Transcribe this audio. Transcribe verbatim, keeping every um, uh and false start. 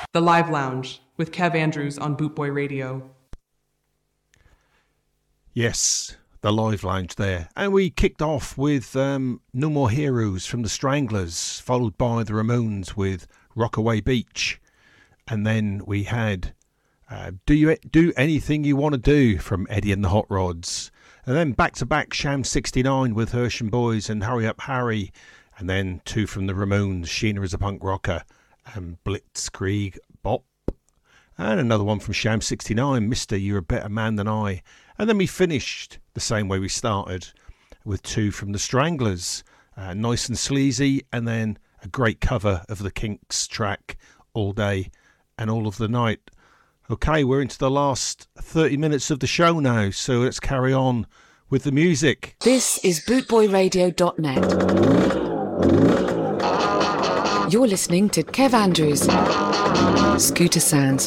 The Live Lounge with Kev Andrews on Bootboy Radio. Yes, the Live Lounge there. And we kicked off with um, No More Heroes from the Stranglers, followed by the Ramones with Rockaway Beach. And then we had uh, Do You Do Anything You Want to Do from Eddie and the Hot Rods. And then back-to-back Sham sixty-nine with Hersham Boys and Hurry Up Harry. And then two from the Ramones, Sheena is a Punk Rocker and Blitzkrieg Bop. And another one from Sham sixty-nine, Mister You're a Better Man Than I. And then we finished the same way we started with two from the Stranglers, uh, Nice and Sleazy, and then a great cover of the Kinks track All Day and All of the Night. Okay, we're into the last thirty minutes of the show now, so let's carry on with the music. This is bootboy radio dot net. You're listening to Kev Andrews, Scooter Sounds.